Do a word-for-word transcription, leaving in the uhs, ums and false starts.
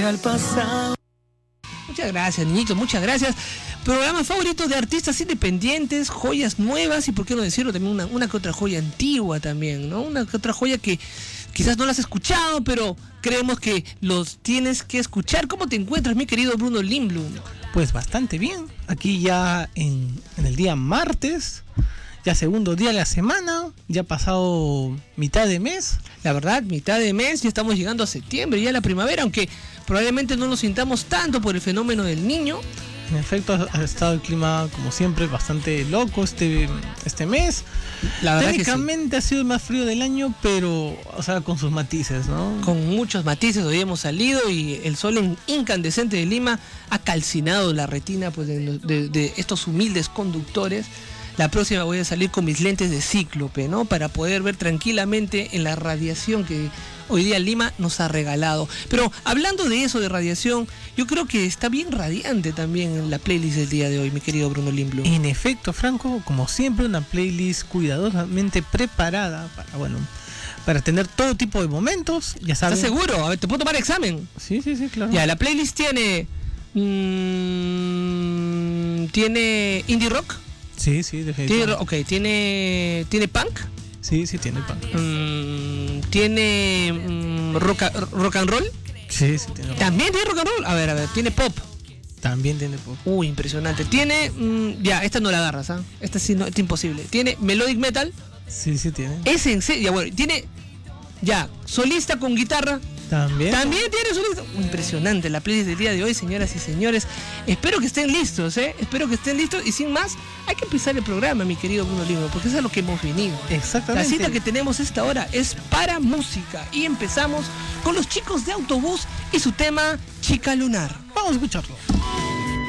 al pasado. Muchas gracias, niñitos, muchas gracias. Programa favorito de artistas independientes, joyas nuevas y por qué no decirlo, también una, una que otra joya antigua también, ¿no? Una que otra joya que quizás no la has escuchado, pero creemos que los tienes que escuchar. ¿Cómo te encuentras, mi querido Bruno Lindblom? Pues bastante bien. Aquí ya en, en el día martes, ya segundo día de la semana, ya ha pasado mitad de mes. La verdad, mitad de mes, ya estamos llegando a septiembre, ya la primavera, aunque probablemente no lo sintamos tanto por el fenómeno del Niño. En efecto, ha estado el clima, como siempre, bastante loco este, este mes. La verdad Técnicamente que sí. Ha sido el más frío del año, pero, o sea, con sus matices, ¿no? Con muchos matices, hoy hemos salido y el sol incandescente de Lima ha calcinado la retina pues, de, de, de estos humildes conductores. La próxima voy a salir con mis lentes de cíclope, ¿no? Para poder ver tranquilamente en la radiación que hoy día Lima nos ha regalado. Pero hablando de eso, de radiación, yo creo que está bien radiante también en la playlist del día de hoy, mi querido Bruno Lindblom. En efecto, Franco, como siempre, una playlist cuidadosamente preparada para, bueno, para tener todo tipo de momentos. Ya sabes. ¿Estás seguro? A ver, ¿te puedo tomar examen? Sí, sí, sí, claro. Ya, la playlist tiene... Mmm, tiene indie rock. Sí, sí, definitivamente. Tiene, ok, tiene, tiene punk. Sí, sí, tiene punk. Mm, tiene mm, rock, rock and roll. Sí, sí, tiene pop. También tiene rock and roll. A ver, a ver, tiene pop. También tiene pop. Uy, impresionante. Tiene, mm, ya, esta no la agarras, ¿ah? ¿eh? Esta sí, no, es imposible. Tiene melodic metal. Sí, sí, tiene. Es en serio, ya, bueno, tiene, ya, solista con guitarra. También. También tiene solista. Impresionante la playlist del día de hoy, señoras y señores. Espero que estén listos, ¿eh? Espero que estén listos. Y sin más, hay que empezar el programa, mi querido Bruno Lindblom, porque es a lo que hemos venido. Exactamente. La cita que tenemos esta hora es para música. Y empezamos con los chicos de Autobús y su tema Chica Lunar. Vamos a escucharlo.